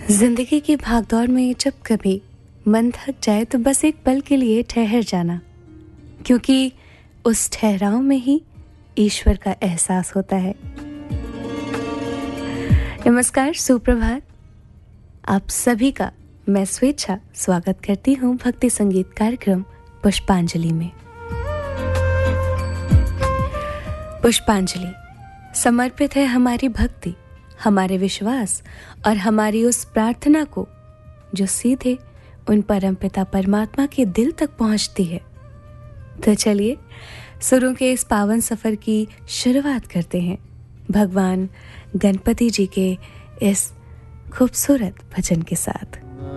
जिंदगी की भागदौड़ में जब कभी मन थक जाए तो बस एक पल के लिए ठहर जाना, क्योंकि उस ठहराव में ही ईश्वर का एहसास होता है। नमस्कार, सुप्रभात। आप सभी का मैं स्वेच्छा स्वागत करती हूँ भक्ति संगीत कार्यक्रम पुष्पांजलि में। पुष्पांजलि समर्पित है हमारी भक्ति, हमारे विश्वास और हमारी उस प्रार्थना को जो सीधे उन परमपिता परमात्मा के दिल तक पहुंचती है। तो चलिए सुरों के इस पावन सफर की शुरुआत करते हैं भगवान गणपति जी के इस खूबसूरत भजन के साथ।